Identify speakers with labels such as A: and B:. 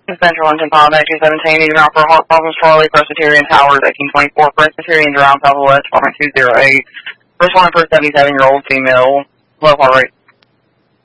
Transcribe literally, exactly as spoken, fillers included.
A: Central London Pilot nineteen seventeen, needing out for heart problems, Charlie, Presbyterian Towers, eighteen twenty-four, Presbyterian Drive, Southwest, apartment two oh eight. First one for seventy-seven-year-old female, low heart rate.